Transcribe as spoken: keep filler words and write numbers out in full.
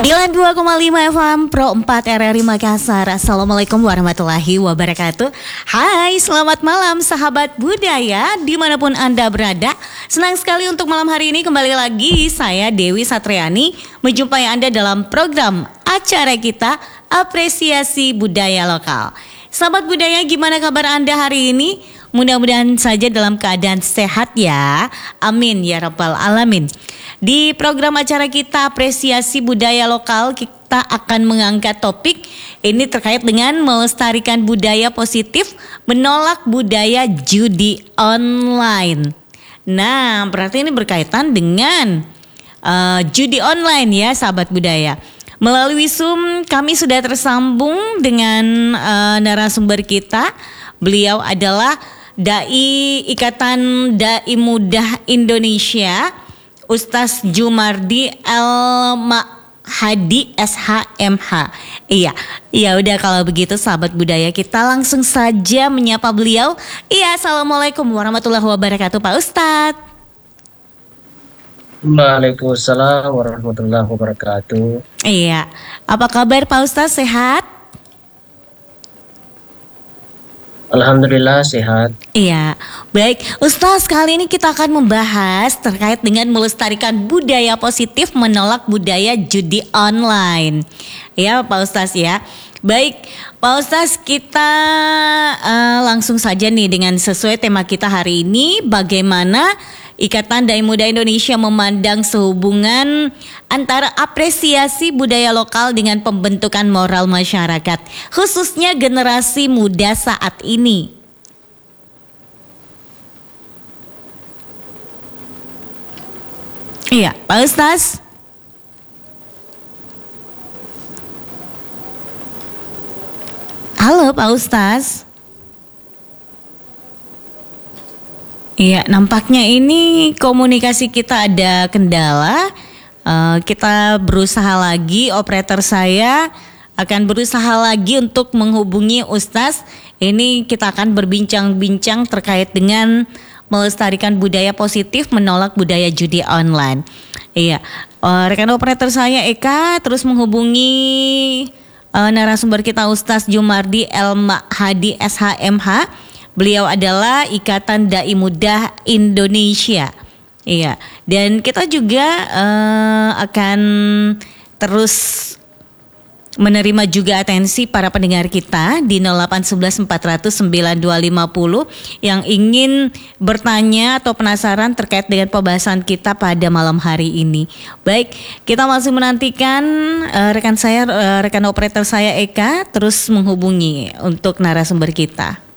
sembilan puluh dua koma lima F M Pro empat R R I Makassar. Assalamualaikum warahmatullahi wabarakatuh. Hai, selamat malam sahabat budaya dimanapun Anda berada. Senang sekali untuk malam hari ini kembali lagi saya Dewi Satriani menjumpai Anda dalam program acara kita Apresiasi Budaya Lokal. Sahabat budaya, gimana kabar Anda hari ini? Mudah-mudahan saja dalam keadaan sehat ya. Amin ya rabbal alamin. Di program acara kita Apresiasi Budaya Lokal, kita akan mengangkat topik ini terkait dengan melestarikan budaya positif, menolak budaya judi online. Nah, berarti ini berkaitan dengan uh, judi online ya sahabat budaya. Melalui Zoom kami sudah tersambung dengan uh, narasumber kita. Beliau adalah Dai Ikatan Dai Muda Indonesia, Ustaz Jumardi El-Mahadi S H M H. Iya, ya udah kalau begitu sahabat budaya kita langsung saja menyapa beliau. Iya, assalamualaikum warahmatullahi wabarakatuh Pak Ustadz. Waalaikumsalam warahmatullahi wabarakatuh. Iya, apa kabar Pak Ustadz, sehat? Alhamdulillah sehat. Iya, baik Ustaz, kali ini kita akan membahas terkait dengan melestarikan budaya positif, menolak budaya judi online. Ya Pak Ustaz ya. Baik Pak Ustaz, kita uh, langsung saja nih dengan sesuai tema kita hari ini, bagaimana Ikatan Dai Muda Indonesia memandang sehubungan antara apresiasi budaya lokal dengan pembentukan moral masyarakat, khususnya generasi muda saat ini. Iya, Pak Ustaz. Halo Pak Ustaz. Iya, nampaknya ini komunikasi kita ada kendala. Uh, kita berusaha lagi, operator saya akan berusaha lagi untuk menghubungi Ustaz. Ini kita akan berbincang-bincang terkait dengan melestarikan budaya positif, menolak budaya judi online. Iya, uh, rekan operator saya Eka terus menghubungi uh, narasumber kita Ustaz Jumardi El-Mahadi S H M H. Beliau adalah Ikatan Dai Muda Indonesia. Iya, dan kita juga uh, akan terus menerima juga atensi para pendengar kita di nol delapan satu satu empat nol nol sembilan dua lima nol yang ingin bertanya atau penasaran terkait dengan pembahasan kita pada malam hari ini. Baik, kita masih menantikan uh, rekan saya, uh, rekan operator saya Eka terus menghubungi untuk narasumber kita.